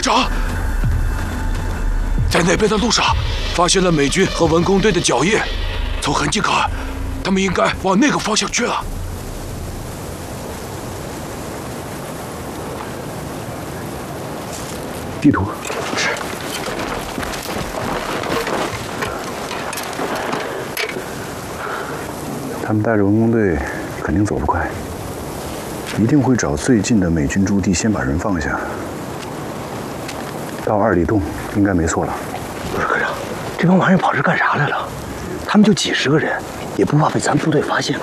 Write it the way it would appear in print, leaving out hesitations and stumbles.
科长，在那边的路上发现了美军和文工队的脚印，从痕迹看，他们应该往那个方向去了。 地图是。 他们带着文工队，肯定走不快，一定会找最近的美军驻地，先把人放下。到2里洞应该没错了。 不是科长，这帮玩意儿跑这干啥来了？他们就几10个人，也不怕被咱部队发现。